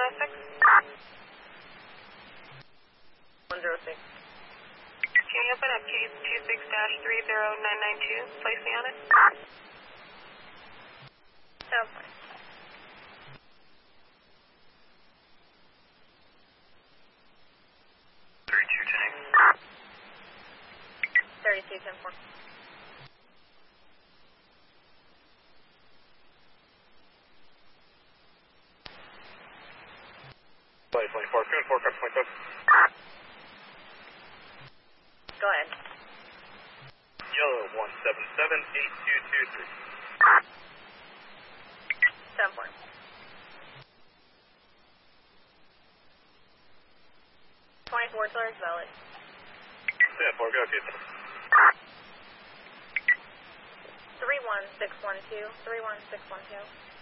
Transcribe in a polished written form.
106. 106. Can you open up case 26-30992? Place me on it. Sounds fine. Thirty-two, 10-4. Flight 24, 2-4, cut 27. Go ahead. Yellow 1778223. 10-4. 24 tours valid. 10-4, go, okay. 31612. 31612.